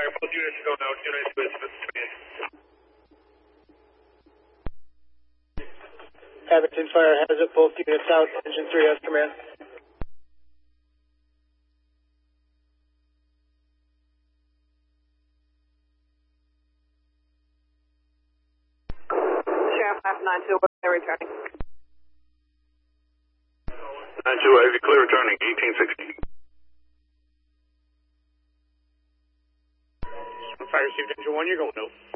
Fire, both units going out. Units with command. Abington Fire has it. Both units out. Engine 3 has command. Sheriff 592, we're returning. 92, Heavy clear returning. 1860. Fire received engine 1, you're going out.